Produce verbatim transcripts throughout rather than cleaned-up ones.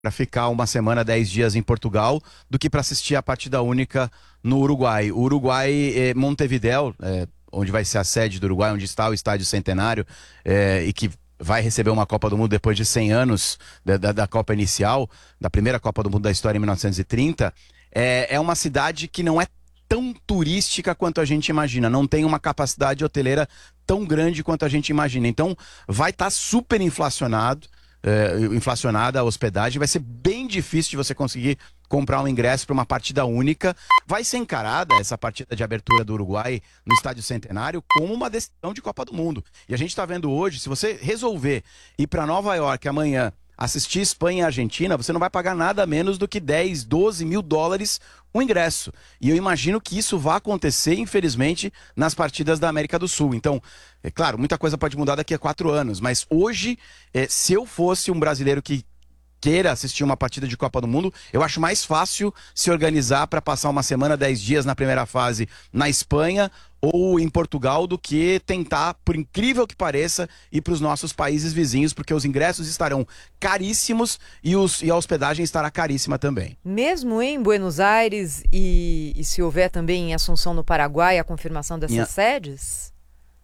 para ficar uma semana, dez dias em Portugal, do que para assistir a partida única no Uruguai. O Uruguai, eh, Montevidéu, eh, onde vai ser a sede do Uruguai, onde está o Estádio Centenário, eh, e que vai receber uma Copa do Mundo depois de cem anos da, da, da Copa inicial, da primeira Copa do Mundo da história em mil novecentos e trinta, é, é uma cidade que não é tão turística quanto a gente imagina, não tem uma capacidade hoteleira tão grande quanto a gente imagina. Então vai estar tá super inflacionado, é, inflacionada a hospedagem, vai ser bem difícil de você conseguir comprar um ingresso para uma partida única. Vai ser encarada essa partida de abertura do Uruguai no Estádio Centenário como uma decisão de Copa do Mundo. E a gente está vendo hoje, se você resolver ir para Nova York amanhã assistir Espanha e Argentina, você não vai pagar nada menos do que dez, doze mil dólares o ingresso. E eu imagino que isso vai acontecer, infelizmente, nas partidas da América do Sul. Então, é claro, muita coisa pode mudar daqui a quatro anos, mas hoje, é, se eu fosse um brasileiro que queira assistir uma partida de Copa do Mundo, eu acho mais fácil se organizar para passar uma semana, dez dias na primeira fase na Espanha ou em Portugal do que tentar, por incrível que pareça, ir para os nossos países vizinhos, porque os ingressos estarão caríssimos e, os, e a hospedagem estará caríssima também. Mesmo em Buenos Aires e, e se houver também em Assunção, no Paraguai, a confirmação dessas Minha... sedes?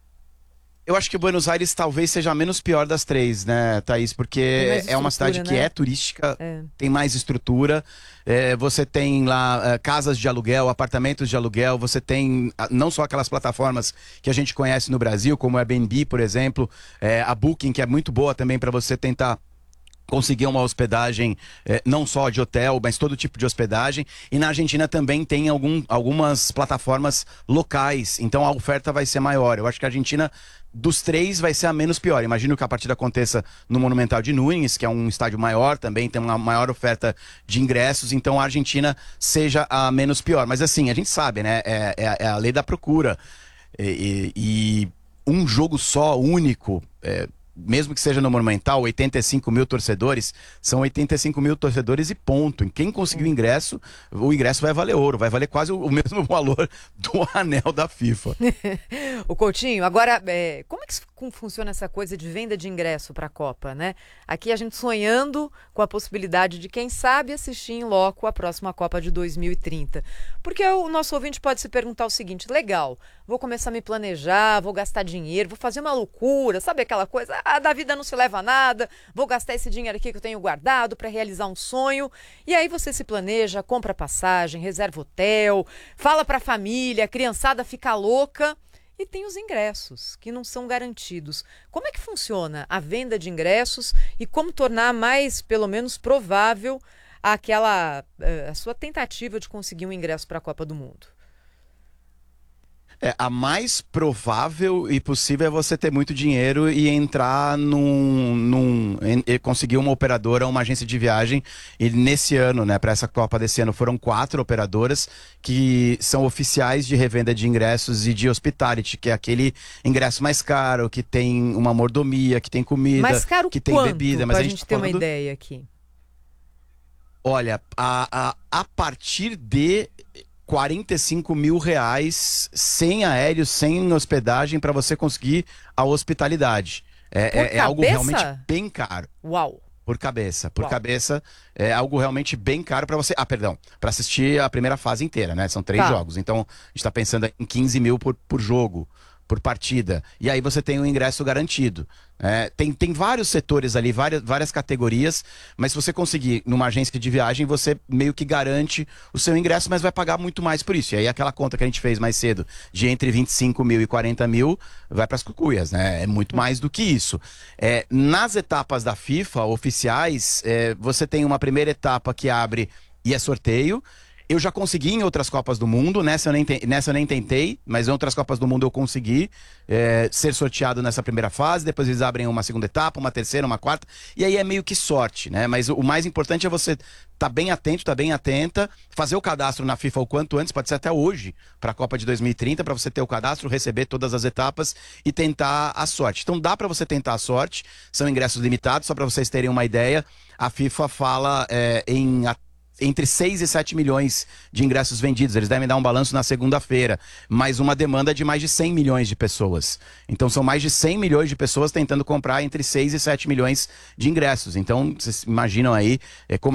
Eu acho que Buenos Aires talvez seja a menos pior das três, né, Thaís? Porque é uma cidade que né? é turística, é. tem mais estrutura, é, você tem lá é, casas de aluguel, apartamentos de aluguel, você tem não só aquelas plataformas que a gente conhece no Brasil, como o Airbnb, por exemplo, é, a Booking, que é muito boa também para você tentar conseguir uma hospedagem, eh, não só de hotel, mas todo tipo de hospedagem. E na Argentina também tem algum, algumas plataformas locais, então a oferta vai ser maior. Eu acho que a Argentina, dos três, vai ser a menos pior. Imagino que a partida aconteça no Monumental de Núñez, que é um estádio maior também, tem uma maior oferta de ingressos, então a Argentina seja a menos pior. Mas assim, a gente sabe, né? É, é, é a lei da procura. E, e, e um jogo só, único, é, mesmo que seja no Monumental, oitenta e cinco mil torcedores, são oitenta e cinco mil torcedores e ponto. E quem conseguiu o ingresso, o ingresso vai valer ouro, vai valer quase o mesmo valor do anel da FIFA. O Coutinho, agora, é, como é que funciona essa coisa de venda de ingresso para a Copa, né? Aqui a gente sonhando com a possibilidade de, quem sabe, assistir em loco a próxima Copa de dois mil e trinta. Porque o nosso ouvinte pode se perguntar o seguinte: legal, vou começar a me planejar, vou gastar dinheiro, vou fazer uma loucura, sabe aquela coisa? Ah, da vida não se leva a nada, vou gastar esse dinheiro aqui que eu tenho guardado para realizar um sonho. E aí você se planeja, compra passagem, reserva hotel, fala para a família, a criançada fica louca. E tem os ingressos, que não são garantidos. Como é que funciona a venda de ingressos e como tornar mais, pelo menos, provável aquela, a sua tentativa de conseguir um ingresso para a Copa do Mundo? É, a mais provável e possível é você ter muito dinheiro e entrar num, num e conseguir uma operadora, uma agência de viagem. E nesse ano, né, para essa Copa desse ano, foram quatro operadoras que são oficiais de revenda de ingressos e de hospitality, que é aquele ingresso mais caro, que tem uma mordomia, que tem comida, mais caro que tem quanto, bebida. Mas pra a gente gente tá ter uma falando... ideia aqui. Olha, a, a, a partir de quarenta e cinco mil reais sem aéreo, sem hospedagem, para você conseguir a hospitalidade. É, é, é algo realmente bem caro. Uau! Por cabeça. Por Uau. cabeça, é algo realmente bem caro para você... Ah, perdão. Para assistir a primeira fase inteira, né? São três tá. jogos. Então, a gente está pensando em quinze mil por, por jogo, por partida. E aí você tem o ingresso garantido. É, tem, tem vários setores ali, várias, várias categorias, mas se você conseguir numa agência de viagem, você meio que garante o seu ingresso, mas vai pagar muito mais por isso. E aí aquela conta que a gente fez mais cedo, de entre vinte e cinco mil e quarenta mil, vai para as cucuias, né? É muito mais do que isso. É, nas etapas da FIFA, oficiais, é, você tem uma primeira etapa que abre e é sorteio. Eu já consegui em outras Copas do Mundo, nessa eu nem, te... nessa eu nem tentei, mas em outras Copas do Mundo eu consegui é, ser sorteado nessa primeira fase, depois eles abrem uma segunda etapa, uma terceira, uma quarta, e aí é meio que sorte, né? Mas o mais importante é você estar bem atento, estar bem atenta, fazer o cadastro na FIFA o quanto antes, pode ser até hoje, para a Copa de dois mil e trinta, para você ter o cadastro, receber todas as etapas e tentar a sorte. Então dá para você tentar a sorte, são ingressos limitados, só para vocês terem uma ideia, a FIFA fala é, em entre seis e sete milhões de ingressos vendidos. Eles devem dar um balanço na segunda-feira, mas uma demanda de mais de cem milhões de pessoas. Então são mais de cem milhões de pessoas tentando comprar entre seis e sete milhões de ingressos. Então vocês imaginam aí é, como